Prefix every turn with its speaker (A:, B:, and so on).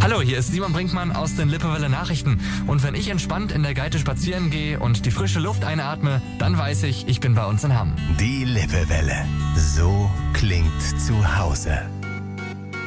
A: Hallo, hier ist Simon Brinkmann aus den Lippewelle Nachrichten. Und wenn ich entspannt in der Geite spazieren gehe und die frische Luft einatme, dann weiß ich, ich bin bei uns in Hamm.
B: Die Lippewelle. So klingt zu Hause.